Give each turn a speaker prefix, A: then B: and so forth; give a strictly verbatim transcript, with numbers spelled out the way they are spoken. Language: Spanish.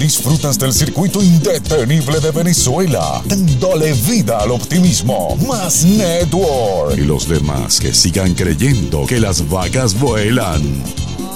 A: disfrutas del circuito indetenible de Venezuela, dándole vida al optimismo. Más Network.
B: Y los demás que sigan creyendo que las vacas vuelan.